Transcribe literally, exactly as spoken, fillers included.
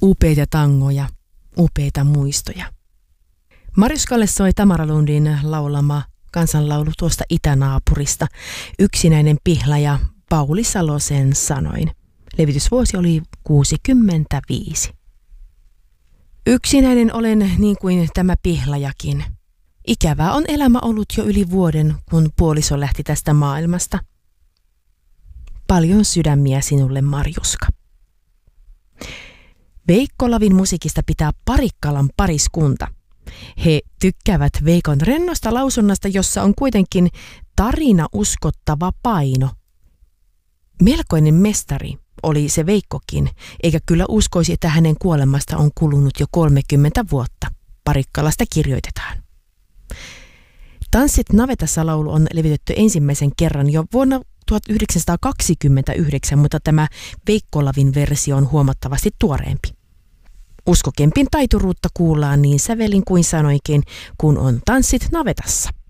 Upeita tangoja, upeita muistoja. Mariuskalle soi Tamara Lundin laulama kansanlaulu tuosta itänaapurista, Yksinäinen pihlaja Pauli Salosen sanoin. Levitysvuosi oli kuusikymmentäviisi. Yksinäinen olen niin kuin tämä pihlajakin. Ikävää on elämä ollut jo yli vuoden, kun puoliso lähti tästä maailmasta. Paljon sydämiä sinulle, Marjuska. Veikko Lavin musiikista pitää Parikkalan pariskunta. He tykkäävät Veikon rennosta lausunnasta, jossa on kuitenkin tarina uskottava paino. Melkoinen mestari oli se Veikkokin, eikä kyllä uskoisi, että hänen kuolemasta on kulunut jo kolmekymmentä vuotta. Parikkalasta kirjoitetaan. Tanssit navetassa -laulu on levitetty ensimmäisen kerran jo vuonna tuhatyhdeksänsataakaksikymmentäyhdeksän, mutta tämä Veikko Lavin versio on huomattavasti tuoreempi. Usko Kempin taituruutta kuullaan niin sävelin kuin sanoikin, kun on Tanssit navetassa.